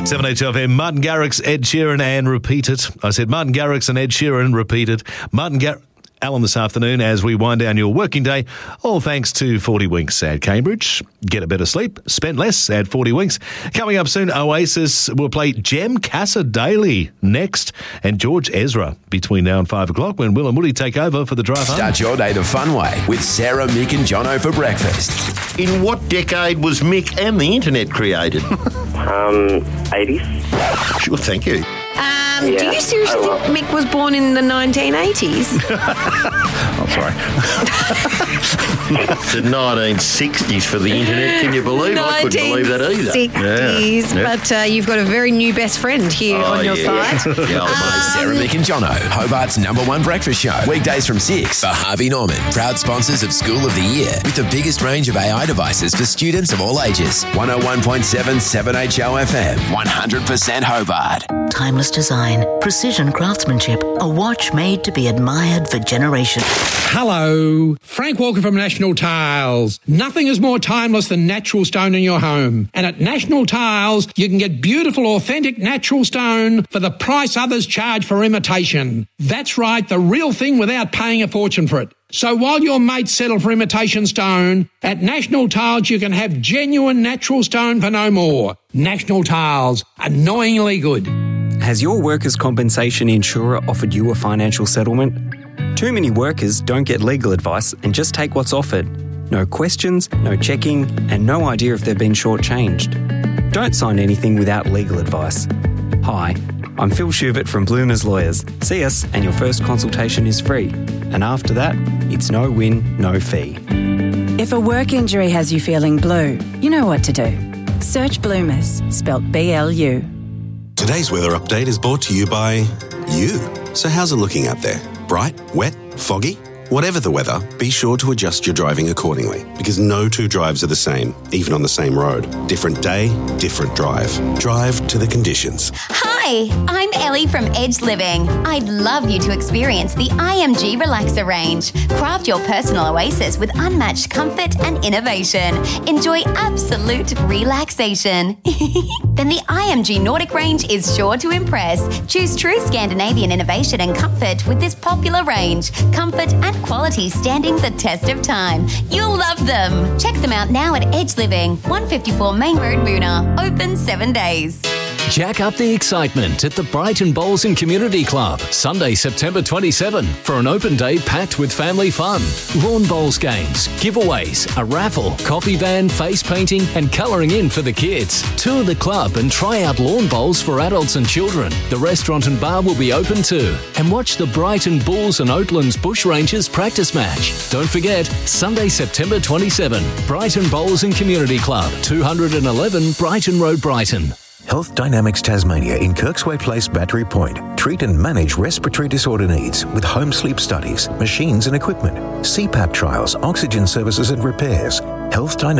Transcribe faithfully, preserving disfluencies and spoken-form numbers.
seven H F M, Martin Garrix, Ed Sheeran, and repeat it. I said Martin Garrix and Ed Sheeran, repeat it. Martin Garrix. Alan this afternoon as we wind down your working day, all thanks to forty Winks at Cambridge. Get a better sleep, spend less at forty Winks. Coming up soon, Oasis will play Jem Casa Daily next, and George Ezra between now and five o'clock when Will and Woody take over for the drive home. Start your day the fun way with Sarah, Mick and Jono for breakfast. In what decade was Mick and the internet created? Um, eighties. Sure, thank you. Um, Yeah. Do you seriously Oh, well. think Mick was born in the nineteen eighties? I'm sorry. The nineteen sixties for the internet, can you believe? I couldn't believe that either. sixties, Yeah, yeah. but uh, you've got a very new best friend here Oh, on your yeah. side. Yeah, old mate. Sarah, Mick and Jono, Hobart's number one breakfast show. Weekdays from six for Harvey Norman, proud sponsors of School of the Year with the biggest range of A I devices for students of all ages. one oh one point seven seven H O F M, one hundred percent Hobart. Timeless design, precision craftsmanship, a watch made to be admired for generations. Hello, Frank Walker from National Tiles. Nothing is more timeless than natural stone in your home. And at National Tiles, you can get beautiful, authentic natural stone for the price others charge for imitation. That's right, the real thing without paying a fortune for it. So while your mates settle for imitation stone, at National Tiles you can have genuine natural stone for no more. National Tiles, annoyingly good. Has your workers' compensation insurer offered you a financial settlement? Too many workers don't get legal advice and just take what's offered. No questions, no checking, and no idea if they've been shortchanged. Don't sign anything without legal advice. Hi, I'm Phil Schubert from Bloomers Lawyers. See us and your first consultation is free. And after that, it's no win, no fee. If a work injury has you feeling blue, you know what to do. Search Bloomers, spelt B L U. Today's weather update is brought to you by you. So how's it looking out there? Bright, wet, foggy? Whatever the weather, be sure to adjust your driving accordingly because no two drives are the same, even on the same road. Different day, different drive. Drive to the conditions. Hi, I'm Ellie from Edge Living. I'd love you to experience the I M G Relaxer range. Craft your personal oasis with unmatched comfort and innovation. Enjoy absolute relaxation. Then the I M G Nordic range is sure to impress. Choose true Scandinavian innovation and comfort with this popular range. Comfort and quality standing the test of time. You'll love them. Check them out now at Edge Living, one fifty-four Main Road, Moona. Open seven days. Jack up the excitement at the Brighton Bowls and Community Club, Sunday, September twenty-seventh, for an open day packed with family fun. Lawn bowls games, giveaways, a raffle, coffee van, face painting and colouring in for the kids. Tour the club and try out lawn bowls for adults and children. The restaurant and bar will be open too. And watch the Brighton Bulls and Oatlands Bushrangers practice match. Don't forget, Sunday, September twenty-seventh, Brighton Bowls and Community Club, two eleven Brighton Road, Brighton. Health Dynamics Tasmania in Kirksway Place, Battery Point. Treat and manage respiratory disorder needs with home sleep studies, machines and equipment, C PAP trials, oxygen services and repairs. Health Dynamics.